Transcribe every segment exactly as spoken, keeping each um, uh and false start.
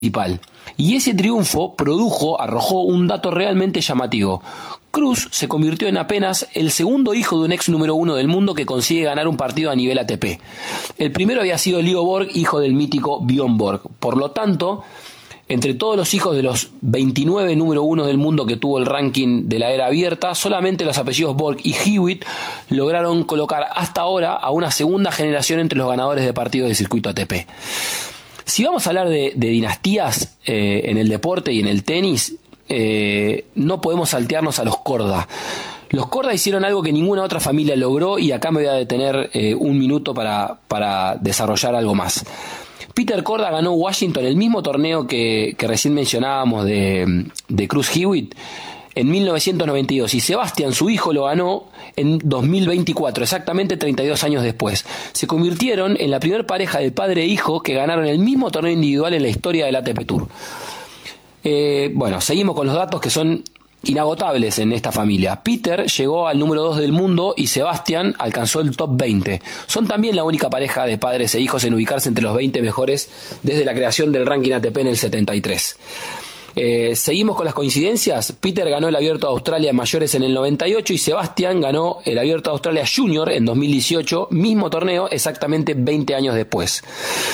principal. Y ese triunfo produjo, arrojó un dato realmente llamativo. Cruz se convirtió en apenas el segundo hijo de un ex número uno del mundo que consigue ganar un partido a nivel A T P. El primero había sido Leo Borg, hijo del mítico Björn Borg. Por lo tanto, entre todos los hijos de los veintinueve número uno del mundo que tuvo el ranking de la era abierta, solamente los apellidos Borg y Hewitt lograron colocar hasta ahora a una segunda generación entre los ganadores de partidos de circuito A T P. Si vamos a hablar de, de dinastías eh, en el deporte y en el tenis, eh, no podemos saltearnos a los Korda. Los Korda hicieron algo que ninguna otra familia logró y acá me voy a detener eh, un minuto para, para desarrollar algo más. Peter Korda ganó Washington, el mismo torneo que, que recién mencionábamos de, de Cruz Hewitt, en mil novecientos noventa y dos, y Sebastian, su hijo, lo ganó en dos mil veinticuatro, exactamente treinta y dos años después. Se convirtieron en la primera pareja de padre e hijo que ganaron el mismo torneo individual en la historia del A T P Tour. Eh, bueno, seguimos con los datos que son inagotables en esta familia. Peter llegó al número dos del mundo y Sebastian alcanzó el top veinte. Son también la única pareja de padres e hijos en ubicarse entre los veinte mejores desde la creación del ranking A T P en el setenta y tres. Eh, seguimos con las coincidencias. Peter ganó el Abierto de Australia Mayores en el noventa y ocho y Sebastian ganó el Abierto de Australia Junior en dos mil dieciocho, mismo torneo, exactamente veinte años después.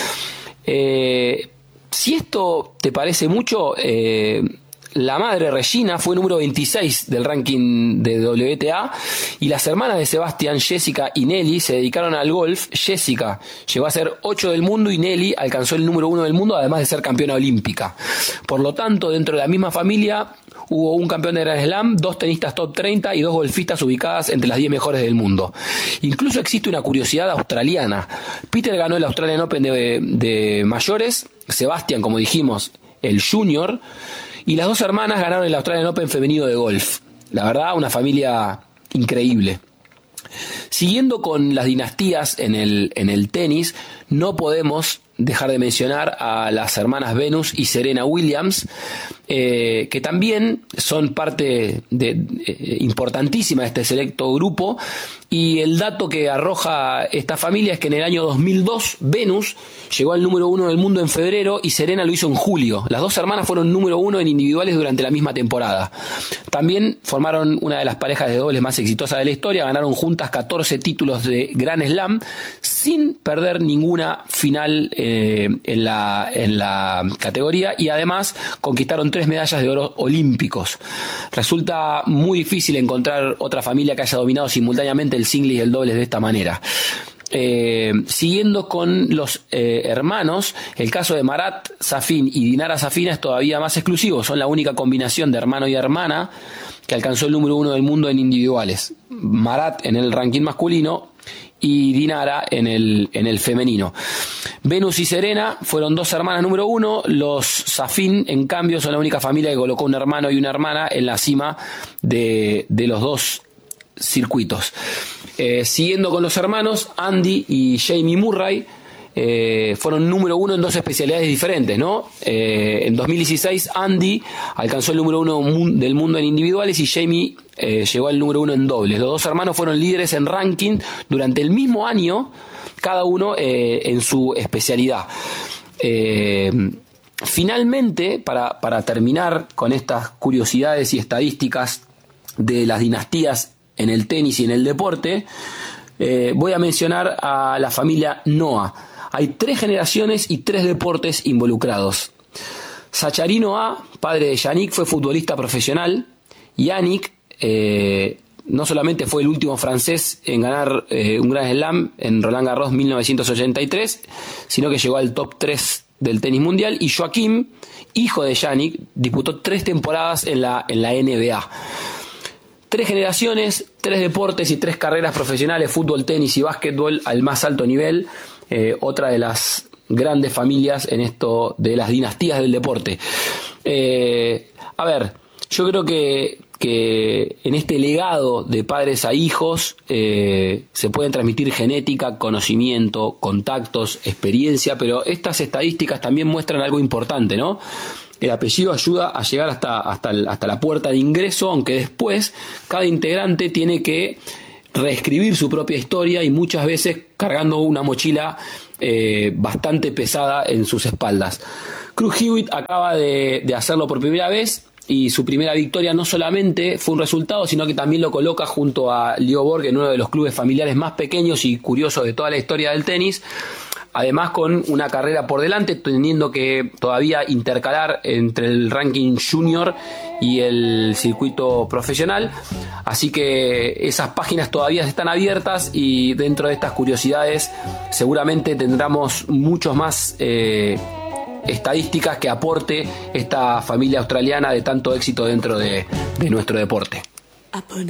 Eh, si esto te parece mucho, eh, la madre Regina fue número veintiséis del ranking de W T A y las hermanas de Sebastian, Jessica y Nelly, se dedicaron al golf. Jessica llegó a ser ocho del mundo y Nelly alcanzó el número uno del mundo, además de ser campeona olímpica. Por lo tanto, dentro de la misma familia hubo un campeón de Grand Slam, dos tenistas top treinta y dos golfistas ubicadas entre las diez mejores del mundo. Incluso existe una curiosidad australiana. Peter ganó el Australian Open de, de mayores, Sebastian, como dijimos, el Junior, y las dos hermanas ganaron el Australian Open femenino de golf. La verdad, una familia increíble. Siguiendo con las dinastías en el, en el tenis, no podemos dejar de mencionar a las hermanas Venus y Serena Williams, eh, que también son parte de, eh, importantísima de este selecto grupo. Y el dato que arroja esta familia es que en el año dos mil dos Venus llegó al número uno del mundo en febrero y Serena lo hizo en julio. Las dos hermanas fueron número uno en individuales durante la misma temporada. También formaron una de las parejas de dobles más exitosas de la historia, ganaron juntas catorce títulos de Grand Slam sin perder ninguna final eh, en, la, en la categoría, y además conquistaron tres medallas de oro olímpicos. Resulta muy difícil encontrar otra familia que haya dominado simultáneamente el single y el doble de esta manera. Eh, siguiendo con los eh, hermanos, el caso de Marat Safin y Dinara Safina es todavía más exclusivo. Son la única combinación de hermano y hermana que alcanzó el número uno del mundo en individuales. Marat en el ranking masculino y Dinara en el, en el femenino. Venus y Serena fueron dos hermanas número uno. Los Safin, en cambio, son la única familia que colocó un hermano y una hermana en la cima de, de los dos circuitos. Eh, siguiendo con los hermanos, Andy y Jamie Murray eh, fueron número uno en dos especialidades diferentes, ¿no? Eh, en dos mil dieciséis Andy alcanzó el número uno del mundo en individuales y Jamie eh, llegó al número uno en dobles. Los dos hermanos fueron líderes en ranking durante el mismo año, cada uno eh, en su especialidad. Eh, finalmente, para, para terminar con estas curiosidades y estadísticas de las dinastías en el tenis y en el deporte, eh, voy a mencionar a la familia Noah. Hay tres generaciones y tres deportes involucrados. Zachary Noah, padre de Yannick, fue futbolista profesional. Yannick eh, no solamente fue el último francés en ganar eh, un Grand Slam en Roland Garros mil novecientos ochenta y tres, sino que llegó al top tres del tenis mundial. Y Joaquim, hijo de Yannick, disputó tres temporadas en la, en la N B A. Tres generaciones, tres deportes y tres carreras profesionales, fútbol, tenis y básquetbol al más alto nivel. Eh, otra de las grandes familias en esto de las dinastías del deporte. Eh, a ver, yo creo que, que en este legado de padres a hijos eh, se pueden transmitir genética, conocimiento, contactos, experiencia, pero estas estadísticas también muestran algo importante, ¿no? El apellido ayuda a llegar hasta, hasta, el, hasta la puerta de ingreso, aunque después cada integrante tiene que reescribir su propia historia y muchas veces cargando una mochila eh, bastante pesada en sus espaldas. Cruz Hewitt acaba de, de hacerlo por primera vez y su primera victoria no solamente fue un resultado, sino que también lo coloca junto a Leo Borg en uno de los clubes familiares más pequeños y curiosos de toda la historia del tenis. Además, con una carrera por delante, teniendo que todavía intercalar entre el ranking junior y el circuito profesional. Así que esas páginas todavía están abiertas y dentro de estas curiosidades seguramente tendremos muchos más eh, estadísticas que aporte esta familia australiana de tanto éxito dentro de, de nuestro deporte.